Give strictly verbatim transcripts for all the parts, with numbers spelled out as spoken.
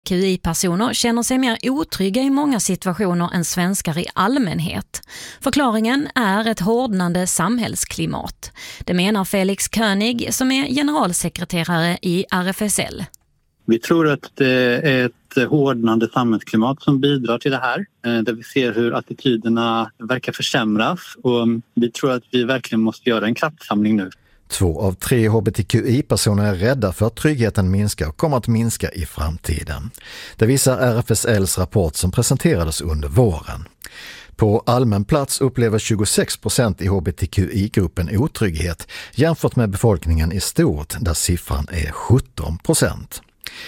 Q I-personer känner sig mer otrygga i många situationer än svenskar i allmänhet. Förklaringen är ett hårdnande samhällsklimat. Det menar Felix König som är generalsekreterare i R F S L. Vi tror att det är ett hårdnande samhällsklimat som bidrar till det här. Där vi ser hur attityderna verkar försämras och vi tror att vi verkligen måste göra en kraftsamling nu. Två av tre H B T Q I-personer är rädda för att tryggheten minskar och kommer att minska i framtiden. Det visar R F S L:s rapport som presenterades under våren. På allmän plats upplever tjugosex procent i H B T Q I-gruppen otrygghet jämfört med befolkningen i stort där siffran är sjutton procent.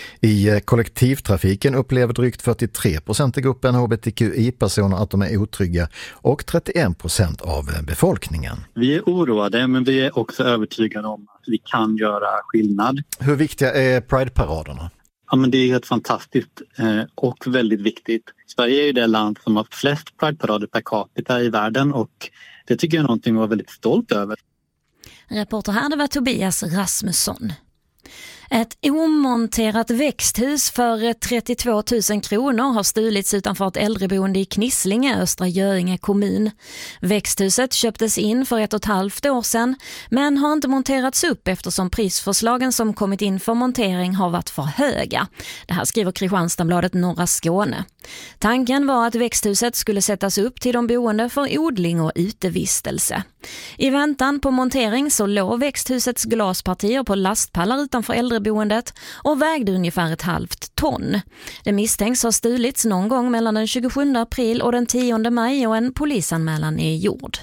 I kollektivtrafiken upplever drygt fyrtiotre procent i gruppen H B T Q I-personer att de är otrygga och trettioen procent av befolkningen. Vi är oroade men vi är också övertygade om att vi kan göra skillnad. Hur viktiga är Pride-paraderna? Ja, men det är helt fantastiskt och väldigt viktigt. Sverige är ju det land som har flest Pride-parader per capita i världen och det tycker jag är någonting att vara väldigt stolt över. Reporter här, det var Tobias Rasmusson. Ett omonterat växthus för trettiotvå tusen kronor har stulits utanför ett äldreboende i Knislinge, Östra Göinge kommun. Växthuset köptes in för ett och ett halvt år sedan men har inte monterats upp eftersom prisförslagen som kommit in för montering har varit för höga. Det här skriver Kristianstadsbladet Norra Skåne. Tanken var att växthuset skulle sättas upp till de boende för odling och utevistelse. I väntan på montering så låg växthusets glaspartier på lastpallar utanför äldreboendet och vägde ungefär ett halvt ton. Det misstänks ha stulits någon gång mellan den tjugosjunde april och den tionde maj och en polisanmälan är gjord.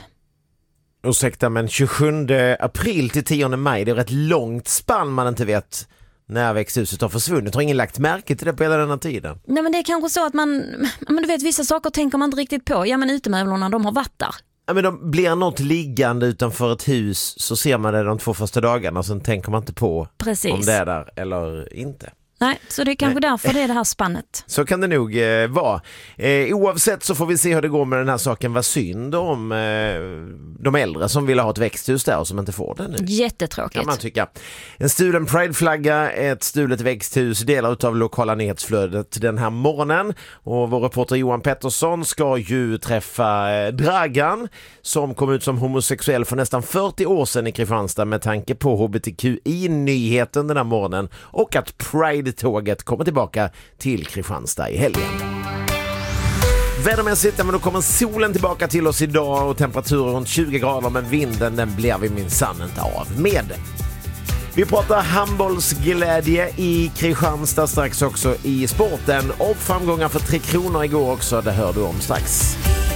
Ursäkta, men tjugosjunde april till tionde maj, det är ett långt spann man inte vet när växthuset har försvunnit. Har ingen lagt märke till det på hela den här tiden? Nej, men det är kanske så att man, men du vet, vissa saker tänker man inte riktigt på. Ja, men utemöblerna, de har varit där. Ja, men de blir något liggande utanför ett hus så ser man det de två första dagarna och sen tänker man inte på Precis. Om det är där eller inte. Nej, så det är kanske Nej. därför det är det här spannet. Så kan det nog eh, vara. Eh, oavsett så får vi se hur det går med den här saken. Vad synd om eh, de äldre som vill ha ett växthus där och som inte får det nu. Jättetråkigt. Kan man tycka. En stulen Pride-flagga, ett stulet växthus, delar av lokala nyhetsflödet den här morgonen. Och vår reporter Johan Pettersson ska ju träffa eh, Dragan som kom ut som homosexuell för nästan fyrtio år sedan i Kristianstad med tanke på H B T Q I-nyheten den här morgonen och att Pride tåget kommer tillbaka till Kristianstad i helgen. Vädermässigt, men då kommer solen tillbaka till oss idag och temperaturer runt tjugo grader, men vinden den blir vi minsann inte av med. Vi pratar handbollsglädje i Kristianstad strax också i sporten och framgångar för Tre Kronor igår också, det hör du om strax.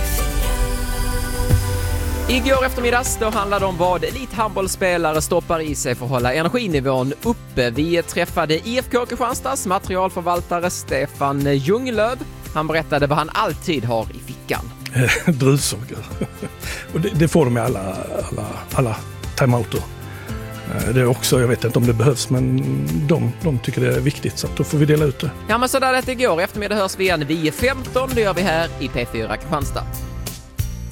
Igår eftermiddags då handlade om vad elithandbollsspelare stoppar i sig för att hålla energinivån uppe. Vi träffade I F K Kristianstads materialförvaltare Stefan Ljunglöf. Han berättade vad han alltid har i fickan. Druvsocker. Och det, det får de i alla, alla, alla timeouter. Det är också, jag vet inte om det behövs, men de, de tycker det är viktigt så att då får vi dela ut det. Ja, men så där lät det igår. Eftermiddag hörs vi igen vid femton. Det gör vi här i P fyra Kristianstad.